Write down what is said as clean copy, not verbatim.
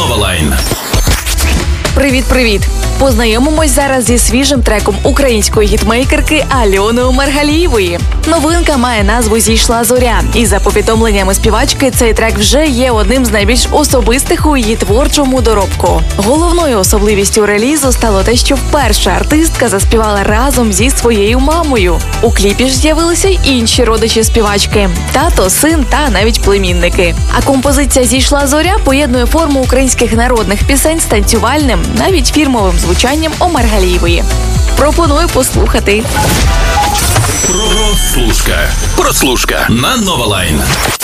Новалайн. Привіт! Познайомимось зараз зі свіжим треком української гітмейкерки Альони Омаргалієвої. Новинка має назву «Зійшла зоря». І за повідомленнями співачки, цей трек вже є одним з найбільш особистих у її творчому доробку. Головною особливістю релізу стало те, що вперше артистка заспівала разом зі своєю мамою. У кліпі ж з'явилися й інші родичі співачки – тато, син та навіть племінники. А композиція «Зійшла зоря» поєднує форму українських народних пісень з танцювальним, навіть фірмовим звучанням Омаргалієвої. Пропоную послухати. Прослушка на Новалайн.